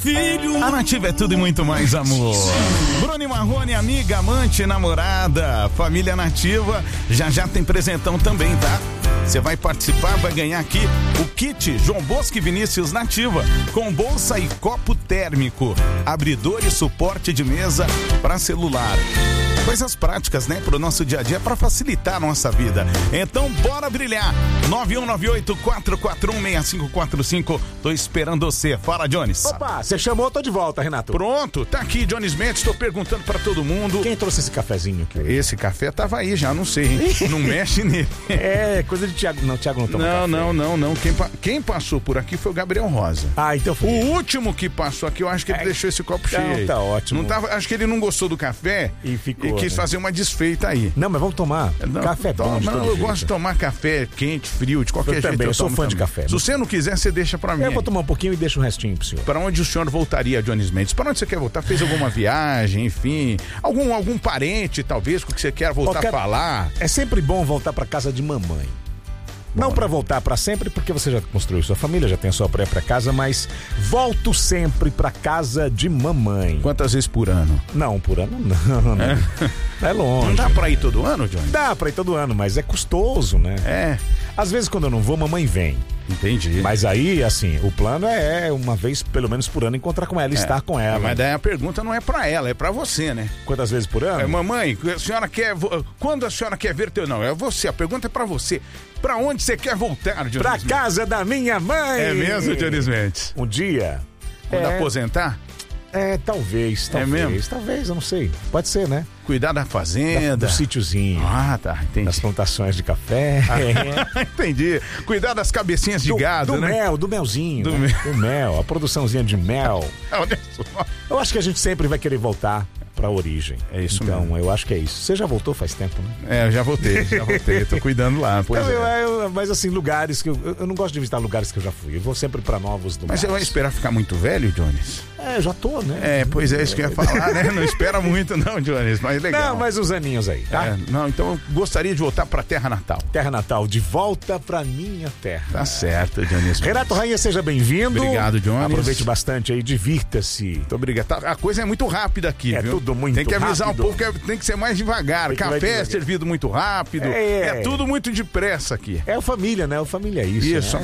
filho. A Nativa é tudo e muito mais amor. Bruno e Marrone, amiga, amante, namorada, família Nativa, já tem presentão também, tá? Você vai participar, vai ganhar aqui o kit João Bosco e Vinícius Nativa, com bolsa e copo térmico, abridor e suporte de mesa para celular. Coisas práticas, né, pro nosso dia a dia, para facilitar a nossa vida. Então, bora brilhar. 9198-441-6545. Tô esperando você. Fala, Jones. Opa, você chamou, tô de volta, Renato. Pronto, tá aqui, Jones Mendes. Tô perguntando pra todo mundo. Quem trouxe esse cafezinho aqui? Esse café tava aí já, não sei, hein? Não mexe nele. É, coisa de Thiago. Não, Thiago não toma café. Não. Quem passou por aqui foi o Gabriel Rosa. Ah, então foi. O último que passou aqui, eu acho que ele deixou esse copo cheio. Tá ótimo. Não tava, acho que ele não gostou do café e ficou. E quis fazer uma desfeita aí. Não, mas vamos tomar. Café é bom. Eu gosto de tomar café quente, frio, de qualquer jeito. Também, eu sou fã de café. Se você não quiser, você deixa pra mim. Eu vou tomar um pouquinho e deixo o restinho pro senhor. Pra onde o senhor voltaria, Jones Mendes? Pra onde você quer voltar? Fez alguma viagem, enfim? Algum parente, talvez, com que você quer voltar a falar? É sempre bom voltar pra casa de mamãe. Não pra voltar pra sempre, porque você já construiu sua família, já tem a sua própria casa, mas volto sempre pra casa de mamãe. Quantas vezes por ano? Não, por ano não. É longe. Não dá pra ir todo ano, Johnny? Dá pra ir todo ano, mas é custoso, né? É. Às vezes quando eu não vou, mamãe vem. Entendi. Mas aí, assim, o plano é uma vez, pelo menos por ano, encontrar com ela, estar com ela. Mas daí a pergunta não é pra ela, é pra você, né? Quantas vezes por ano? Mamãe, a senhora quer... Quando a senhora quer ver teu... Não, é você, a pergunta é pra você. Pra onde você quer voltar, Dionis? Pra casa da minha mãe! É mesmo, Dionis Mendes? Um dia. Quando aposentar? Talvez. É mesmo? Talvez, eu não sei. Pode ser, né? Cuidar da fazenda. Do sítiozinho. Ah, tá, entendi. Das plantações de café. Entendi. Cuidar das cabecinhas de gado, né? Do melzinho. Do mel, a produçãozinha de mel. Eu acho que a gente sempre vai querer voltar pra origem. É isso então, mesmo. eu acho que é isso. Você já voltou faz tempo, né? Eu já voltei. Tô cuidando lá. Pois mas assim, lugares que eu não gosto de visitar lugares que eu já fui. Eu vou sempre pra novos lugares. Mas você vai esperar ficar muito velho, Jones? Já tô, né? Pois é, isso que eu ia falar, né? Não espera muito não, Jones, mas legal. Não, mas uns aninhos aí, tá? Então eu gostaria de voltar pra terra natal. Terra natal, de volta pra minha terra. Tá certo, Jones. Renato Rainha, seja bem-vindo. Obrigado, Jones. Aproveite bastante aí, divirta-se. Muito obrigado. A coisa é muito rápida aqui, viu? Tudo muito rápido. Tem que avisar o povo que tem que ser mais devagar. Café é servido muito rápido. É tudo muito depressa aqui. É o família, né? O família é isso. Isso. Né?